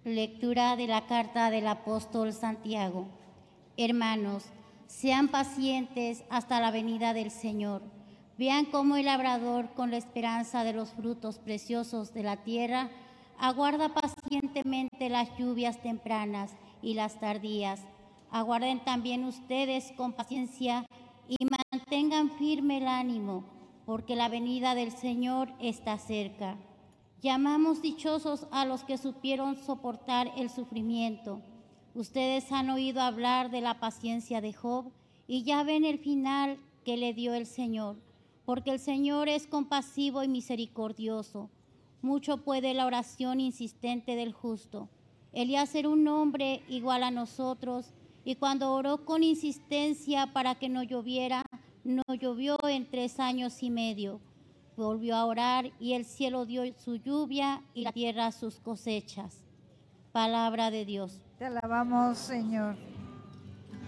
Lectura de la carta del apóstol Santiago. Hermanos, sean pacientes hasta la venida del Señor. Vean cómo el labrador, con la esperanza de los frutos preciosos de la tierra, aguarda pacientemente las lluvias tempranas y las tardías. Aguarden también ustedes con paciencia y mantengan firme el ánimo, porque la venida del Señor está cerca. Llamamos dichosos a los que supieron soportar el sufrimiento. Ustedes han oído hablar de la paciencia de Job y ya ven el final que le dio el Señor, porque el Señor es compasivo y misericordioso. Mucho puede la oración insistente del justo. Elías era un hombre igual a nosotros, y cuando oró con insistencia para que no lloviera, no llovió en 3 años y medio. Volvió a orar y el cielo dio su lluvia y la tierra sus cosechas. Palabra de Dios. Te alabamos, Señor.